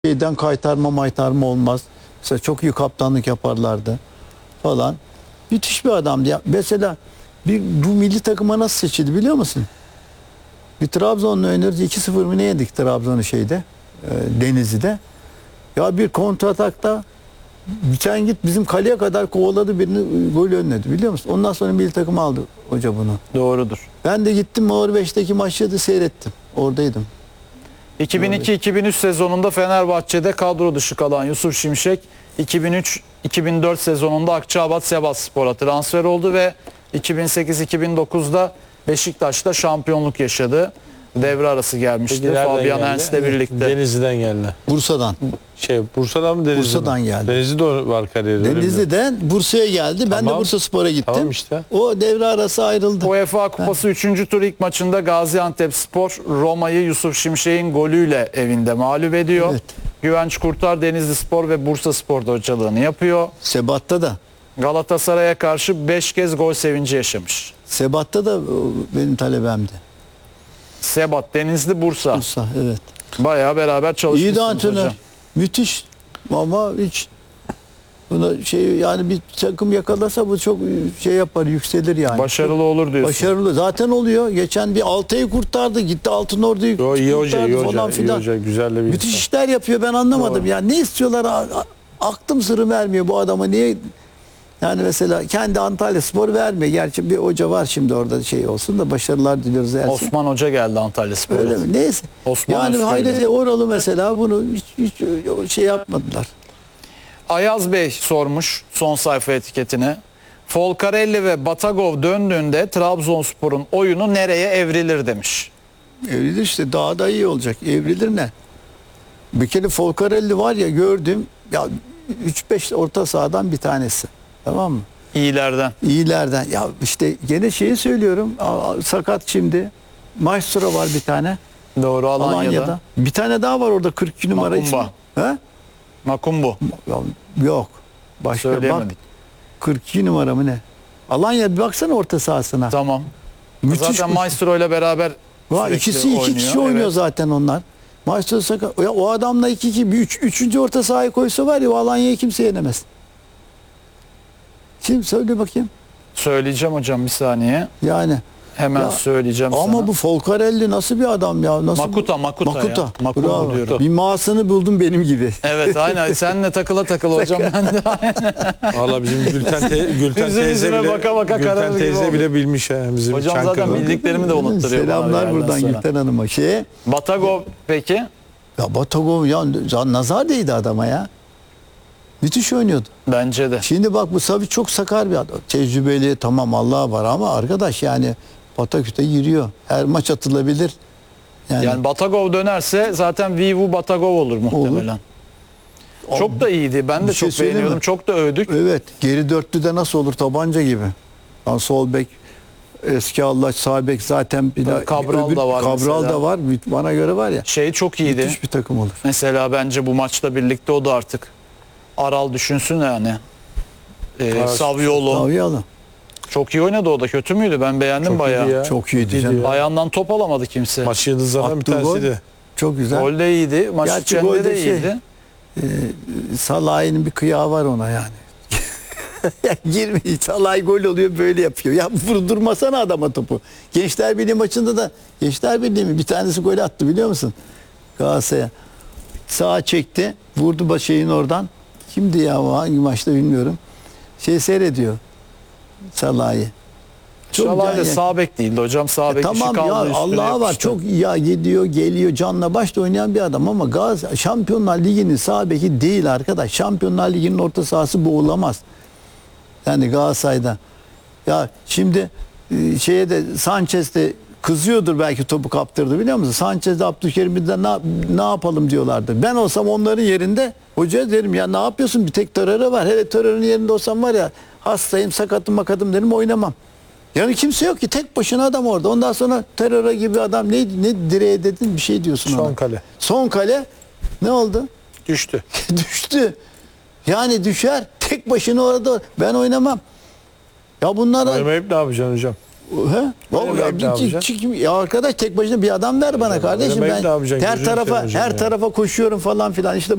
şeyden kaytarma olmaz. Mesela çok iyi kaptanlık yaparlardı falan. Müthiş bir adamdı ya. Mesela bu milli takıma nasıl seçildi biliyor musun? Bir Trabzon'la oynuyoruz. 2-0 mı ne yedik Trabzon'u Denizli'de. Ya bir kontratakta sen git bizim kaleye kadar kovaladı birini, gol önledi biliyor musun? Ondan sonra milli takım aldı hoca bunu. Doğrudur. Ben de gittim Norveç'teki maçları seyrettim. Oradaydım. 2002-2003 sezonunda Fenerbahçe'de kadro dışı kalan Yusuf Şimşek 2003-2004 sezonunda Akçaabat Sivasspor'a transfer oldu ve 2008-2009'da Beşiktaş'ta şampiyonluk yaşadı. Devre arası gelmişti Nereden Fabian geldi? Ernst'le birlikte. Denizli'den geldi. Bursa'dan. Bursa'dan mı Denizli'den? Bursa'dan geldi. Denizli'de var kariyeri. Denizli'den Bursa'ya geldi. Ben de Tamam. Bursaspor'a gittim. Tamam işte. O devre arası ayrıldı. UEFA Kupası 3. tur ilk maçında Gaziantepspor Roma'yı Yusuf Şimşek'in golüyle evinde mağlup ediyor. Evet. Güvenç Kurtar Denizlispor ve Bursaspor'da hocalığını yapıyor. Sebat'ta da. Galatasaray'a karşı 5 kez gol sevinci yaşamış. Sebat'ta da benim talebemdi. Sebat, Denizli, Bursa. Bursa, evet. Bayağı beraber İyi de çalışmışsınız antrenör. hocam. Müthiş. Ama hiç buna yani bir takım yakalasa bu çok yapar, yükselir yani. Başarılı olur diyorsun. Başarılı. Zaten oluyor. Geçen bir Altay'ı kurtardı. Gitti Altınordu'yu Yo, iyi hoca, kurtardı iyi hoca, falan iyi filan. hoca, güzel de bir Müthiş insan. işler yapıyor. Ben anlamadım. Doğru. Ya ne istiyorlar? Aklım sırrı vermiyor bu adama. Niye? Yani mesela kendi Antalyaspor vermiyor. Gerçi bir hoca var şimdi orada olsun da başarılar diliyoruz. Osman Hoca geldi Antalyaspor'a. Öyle mi? Neyse. Osman Yani Öztürk. Hayret Oralı mesela bunu hiç yapmadılar. Ayaz Bey sormuş son sayfa etiketine. Folcarelli ve Batagov döndüğünde Trabzonspor'un oyunu nereye evrilir demiş. Evrilir işte daha da iyi olacak. Evrilir ne? Bir kere Folcarelli var ya gördüm ya 3-5 orta sahadan bir tanesi. Tamam mı? İyilerden. İyilerden. Ya işte gene söylüyorum. Sakat şimdi. Maestro var bir tane. Doğru, Alanya'da. Bir tane daha var orada 42 numara için. Makumba. He? Makumbu. Ya, yok. Başka bak. Söyleyemedik. 42 numara mı ne? Alanya bir baksana orta sahasına. Tamam. Müthiş Zaten bir- Maestro ile beraber Var, sürekli ikisi iki kişi oynuyor Evet. zaten onlar. Maestro sakat. Ya, o adamla 2-2 üçüncü orta sahayı koysa var ya o Alanya'yı kimse yenemez. Şimdi söyle bakayım. Söyleyeceğim hocam bir saniye. Yani Hemen Ya, söyleyeceğim ama sana. bu Folcarelli nasıl bir adam ya? Nasıl Makuta ya. Makuta Bravo. diyorum. Bir masını buldum benim gibi. Evet aynen. Senle takıla hocam. Ben de Valla bizim Gülten teyze yüzüne bile, baka baka Gülten kararır gibi teyze oldu. bile bilmiş ha bizim Hocam Çankırı'da. zaten bildiklerimi de unutturuyor. bana Selamlar bir yerden buradan sonra. Gülten Hanım'a. Batagov peki? Ya Batagov ya nazar değdi adama ya. Müthiş oynuyordu. Bence de. Şimdi bak bu Savic çok sakar bir adam. Tecrübeli tamam Allah var ama arkadaş yani pataküte giriyor. Her maç atılabilir. Yani Batagov dönerse zaten Vivu Batagov olur muhtemelen. Çok da iyiydi. Ben de Bir şey çok söyleyeyim beğeniyordum. mi? Çok da övdük. Evet geri dörtlüde nasıl olur tabanca gibi. Yani sol bek eski Allah sağ bek zaten bir de Cabral da var Cabral mesela. da var. Bana göre var ya. Şey çok iyiydi. Müthiş bir takım olur. Mesela bence bu maçla birlikte o da artık Aral düşünsün yani. Saviolo. Taviyalı. Çok iyi oynadı o da. Kötü müydü? Ben beğendim Çok bayağı. iyiydi ya. Çok iyiydi iyiydi canım. ya. Ayağından top alamadı kimse. Maç yıldızlarından bir Attığı gol tanesiydi. çok güzel. Gol de iyiydi. Maç Gerçi içinde golde de iyiydi. Salah'ın bir kıyağı var ona yani. Ya girmeyin Salah gol oluyor böyle yapıyor. Ya vurdurmasana adama topu. Gençler Birliği maçında da Gençler Birliği mi bir tanesi gol attı biliyor musun? Galatasaray'a. Sağa çekti. Vurdu şeyin oradan. Kimdi ya o hangi maçta bilmiyorum. Seyrediyor Salah'ı. Şalay da sağ bek değildi hocam. Sağ bek işi Tamam ya kaldı üstüne Allah'a var yapıştı. çok ya gidiyor geliyor canla başla oynayan bir adam ama Galatasaray Şampiyonlar Ligi'nin sağ beki değil arkadaş. Şampiyonlar Ligi'nin orta sahası bu olamaz. Yani Galatasaray'da. Ya şimdi de Sanchez de kızıyordur belki topu kaptırdı biliyor musun? Sanchez de Abdülkerim'den ne yapalım diyorlardı. Ben olsam onların yerinde hocaya derim ya ne yapıyorsun bir tek Torreira var. Hele Torreira'nın yerinde olsam var ya hastayım sakatım makadım derim oynamam. Yani kimse yok ki tek başına adam orada. Ondan sonra Torreira gibi adam ne direğe dedin bir şey diyorsun ona. Son kale. Son kale ne oldu? Düştü. Düştü. Yani düşer. Tek başına orada ben oynamam. Ya bunlara Oynamayıp ne yapacaksın hocam? He? demek ne yapacaksın? Ya arkadaş tek başına bir adam ver bana kardeşim. demek ne Ben yapacaksın? her Gözünü tarafa seveyim hocam ya. koşuyorum falan filan. İşte